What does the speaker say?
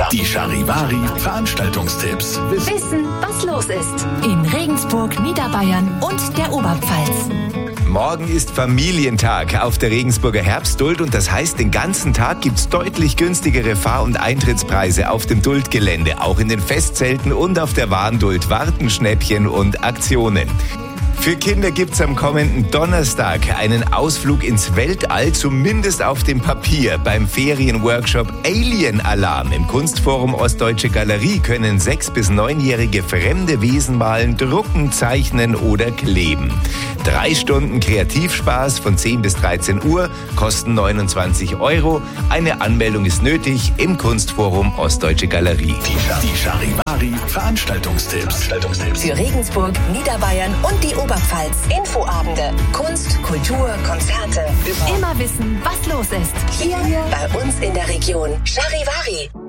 Die Charivari Veranstaltungstipps. Wissen, was los ist. In Regensburg, Niederbayern und der Oberpfalz. Morgen ist Familientag auf der Regensburger Herbstduld und das heißt, den ganzen Tag gibt's deutlich günstigere Fahr- und Eintrittspreise auf dem Duldgelände. Auch in den Festzelten und auf der Warnduld warten Schnäppchen und Aktionen. Für Kinder gibt's am kommenden Donnerstag einen Ausflug ins Weltall, zumindest auf dem Papier. Beim Ferienworkshop Alien Alarm im Kunstforum Ostdeutsche Galerie können 6- bis 9-jährige fremde Wesen malen, drucken, zeichnen oder kleben. 3 Stunden Kreativspaß von 10 bis 13 Uhr, kosten 29 €. Eine Anmeldung ist nötig im Kunstforum Ostdeutsche Galerie. Die Charivari Veranstaltungstipps. Für Regensburg, Niederbayern und die Oberpfalz. Infoabende, Kunst, Kultur, Konzerte. Immer wissen, was los ist. Hier bei uns in der Region. Charivari.